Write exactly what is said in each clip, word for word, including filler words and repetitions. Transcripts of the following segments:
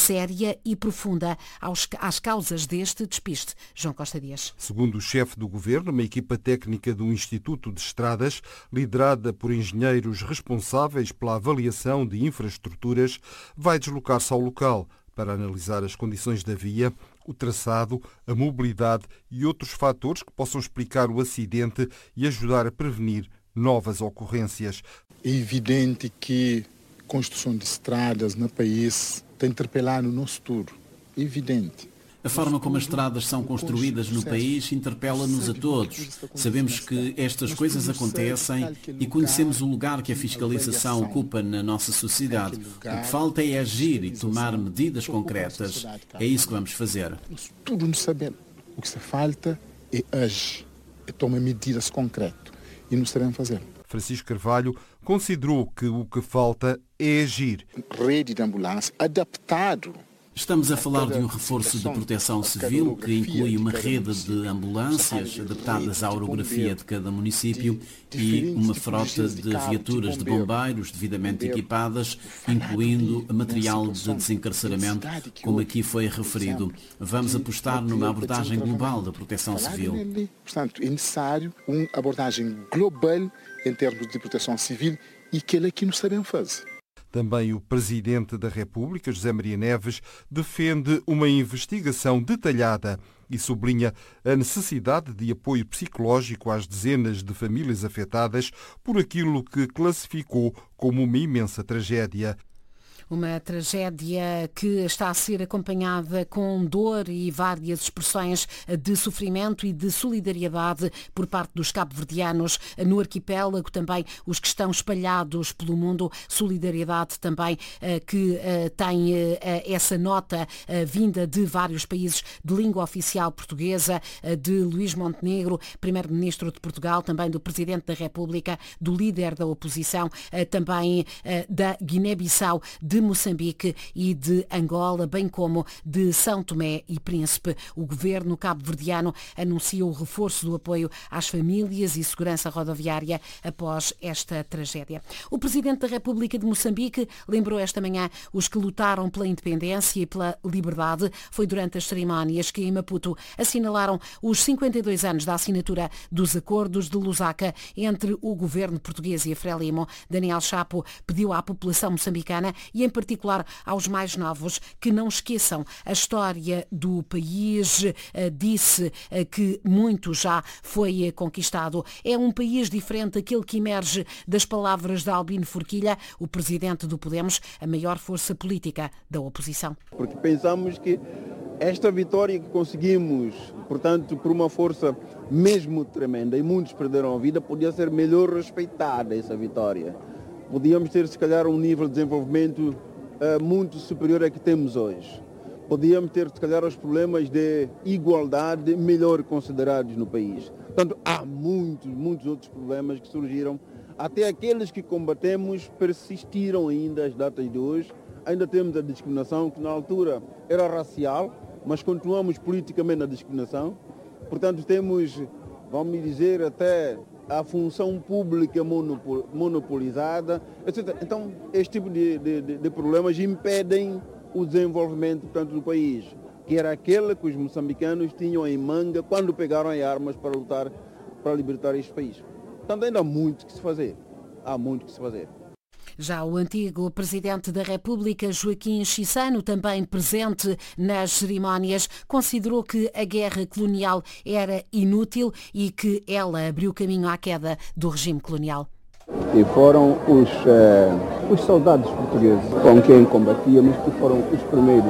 séria e profunda aos, às causas deste despiste. João Costa Dias. Segundo o chefe do governo, uma equipa técnica do Instituto de Estradas, liderada por engenheiros responsáveis pela avaliação de infraestruturas, vai deslocar-se ao local para analisar as condições da via, o traçado, a mobilidade e outros fatores que possam explicar o acidente e ajudar a prevenir novas ocorrências. É evidente que a construção de estradas no país está interpelando o nosso futuro. É evidente. A forma como as estradas são construídas no país interpela-nos a todos. Sabemos que estas coisas acontecem e conhecemos o lugar que a fiscalização ocupa na nossa sociedade. O que falta é agir e tomar medidas concretas. É isso que vamos fazer. Tudo nos sabemos. O que se falta é agir, é tomar medidas concretas. E nós estaremos fazendo. Francisco Carvalho considerou que o que falta é agir. Rede de ambulância adaptado. Estamos a falar de um reforço de proteção civil que inclui uma rede de ambulâncias adaptadas à orografia de cada município e uma frota de viaturas de bombeiros devidamente equipadas, incluindo material de desencarceramento, como aqui foi referido. Vamos apostar numa abordagem global da proteção civil. Portanto, é necessário uma abordagem global em termos de proteção civil e que é que nós sabemos fazer. Também o Presidente da República, José Maria Neves, defende uma investigação detalhada e sublinha a necessidade de apoio psicológico às dezenas de famílias afetadas por aquilo que classificou como uma imensa tragédia. Uma tragédia que está a ser acompanhada com dor e várias expressões de sofrimento e de solidariedade por parte dos cabo-verdianos no arquipélago, também os que estão espalhados pelo mundo. Solidariedade também que tem essa nota vinda de vários países de língua oficial portuguesa, de Luís Montenegro, Primeiro-Ministro de Portugal, também do Presidente da República, do líder da oposição, também da Guiné-Bissau, de de Moçambique e de Angola, bem como de São Tomé e Príncipe. O governo cabo-verdiano anuncia o reforço do apoio às famílias e segurança rodoviária após esta tragédia. O Presidente da República de Moçambique lembrou esta manhã os que lutaram pela independência e pela liberdade. Foi durante as cerimónias que em Maputo assinalaram os cinquenta e dois anos da assinatura dos acordos de Lusaka entre o governo português e a Frelimo. Daniel Chapo pediu à população moçambicana e em particular aos mais novos que não esqueçam a história do país. Disse que muito já foi conquistado. É um país diferente, aquele que emerge das palavras de Albino Forquilha, o presidente do Podemos, a maior força política da oposição. Porque pensamos que esta vitória que conseguimos, portanto, por uma força mesmo tremenda, e muitos perderam a vida, podia ser melhor respeitada essa vitória. Podíamos ter, se calhar, um nível de desenvolvimento uh, muito superior ao que temos hoje. Podíamos ter, se calhar, os problemas de igualdade melhor considerados no país. Portanto, há muitos, muitos outros problemas que surgiram. Até aqueles que combatemos persistiram ainda às datas de hoje. Ainda temos a discriminação, que na altura era racial, mas continuamos politicamente na discriminação. Portanto, temos, vamos dizer, até a função pública monopolizada, etcétera. Então, este tipo de, de, de problemas impedem o desenvolvimento, portanto, do país, que era aquele que os moçambicanos tinham em manga quando pegaram as armas para lutar, para libertar este país. Portanto, ainda há muito que se fazer. Há muito que se fazer. Já o antigo Presidente da República, Joaquim Chissano, também presente nas cerimónias, considerou que a guerra colonial era inútil e que ela abriu caminho à queda do regime colonial. E foram os, eh, os soldados portugueses com quem combatíamos que foram os primeiros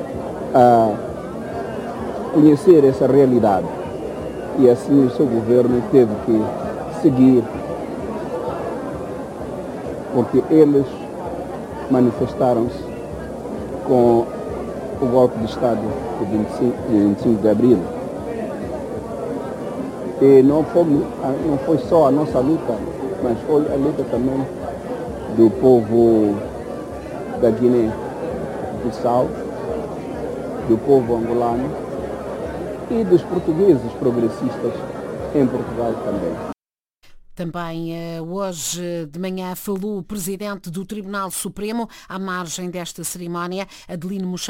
a conhecer essa realidade. E assim o seu governo teve que seguir, porque eles manifestaram-se com o golpe de Estado de vinte e cinco de abril. E não foi, não foi só a nossa luta, mas foi a luta também do povo da Guiné-Bissau, do povo angolano e dos portugueses progressistas em Portugal também. Também hoje de manhã falou o Presidente do Tribunal Supremo à margem desta cerimónia, Adelino Mochado.